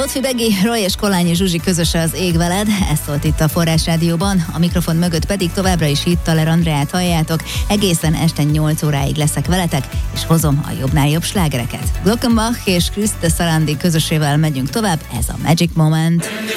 Lotfi Begi, Roy és Kolányi Zsuzsi közöse az Ég veled, ez szólt itt a Forrás Rádióban, a mikrofon mögött pedig továbbra is Hittaler Andreát halljátok, egészen este 8 óráig leszek veletek, és hozom a jobbnál jobb slágereket. Glockenbach és Krista Sarandi közösével megyünk tovább, ez a Magic Moment.